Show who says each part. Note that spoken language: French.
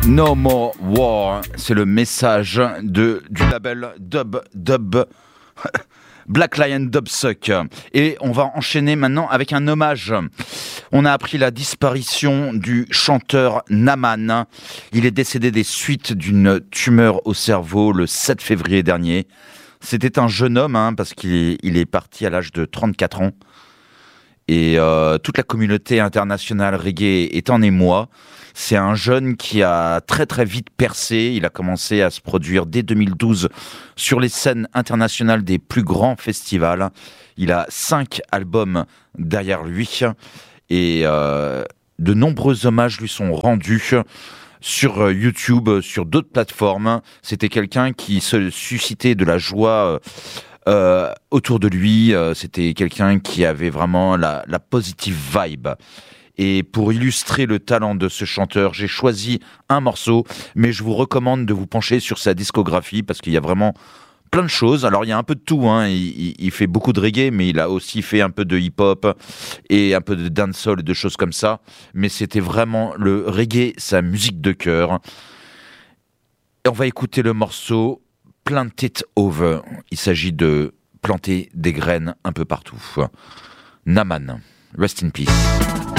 Speaker 1: No More War, c'est le message du label Dub Black Lion Dubsuck. Et on va enchaîner maintenant avec un hommage. On a appris la disparition du chanteur Naman. Il est décédé des suites d'une tumeur au cerveau le 7 février dernier. C'était un jeune homme, parce qu'il est parti à l'âge de 34 ans. Et toute la communauté internationale reggae est en émoi. C'est un jeune qui a très très vite percé. Il a commencé à se produire dès 2012 sur les scènes internationales des plus grands festivals. Il a 5 albums derrière lui et de nombreux hommages lui sont rendus sur YouTube, sur d'autres plateformes. C'était quelqu'un qui se suscitait de la joie autour de lui. C'était quelqu'un qui avait vraiment la positive vibe. Et pour illustrer le talent de ce chanteur, j'ai choisi un morceau, mais je vous recommande de vous pencher sur sa discographie parce qu'il y a vraiment plein de choses. Alors il y a un peu de tout, il fait beaucoup de reggae, mais il a aussi fait un peu de hip-hop et un peu de dancehall et de choses comme ça. Mais c'était vraiment le reggae, sa musique de cœur. Et on va écouter le morceau Plant It Over. Il s'agit de planter des graines un peu partout. Naman, rest in peace.